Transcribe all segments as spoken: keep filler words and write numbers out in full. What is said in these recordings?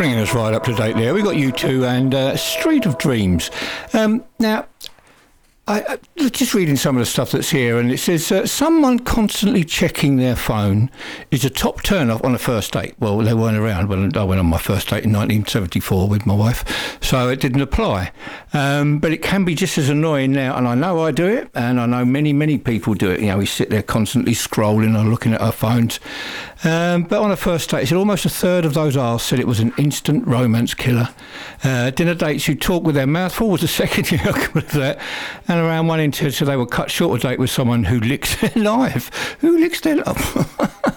bringing us right up to date there. We got U two and uh, Street of Dreams. Um, now, I, I just reading some of the stuff that's here, and it says uh, someone constantly checking their phone is a top turn off on a first date. Well, they weren't around when I went on my first date in nineteen seventy-four with my wife, so it didn't apply. Um, but it can be just as annoying now, and I know I do it, and I know many, many people do it. You know, we sit there constantly scrolling or looking at our phones. Um, but on a first date, it said almost a third of those asked said it was an instant romance killer. Uh, dinner dates who talk with their mouth full was the second year I could have that. And around one in two said they would cut short a date with someone who licks their life. Who licks their life?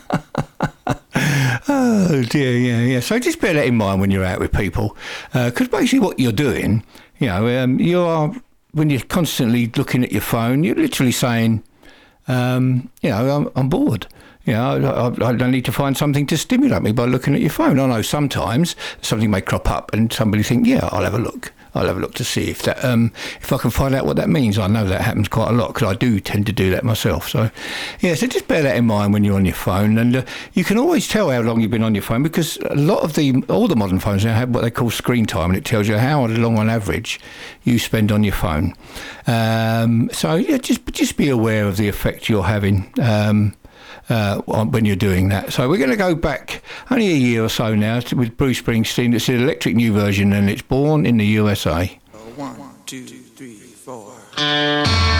Oh dear, yeah, yeah. So just bear that in mind when you're out with people, because uh, basically what you're doing, you know, um, you are, when you're constantly looking at your phone, you're literally saying, um, you know, I'm, I'm bored. You know, I, I need to find something to stimulate me by looking at your phone. I know sometimes something may crop up and somebody think, yeah, I'll have a look. I'll have a look to see if that, um, if I can find out what that means. I know that happens quite a lot because I do tend to do that myself. So, yeah, so just bear that in mind when you're on your phone. And uh, you can always tell how long you've been on your phone because a lot of the, all the modern phones now have what they call screen time, and it tells you how long on average you spend on your phone. Um, so, yeah, just, just be aware of the effect you're having um, Uh, when you're doing that. So we're going to go back only a year or so now to, with Bruce Springsteen. It's an electric new version and it's Born in the U S A. One, two, three, four.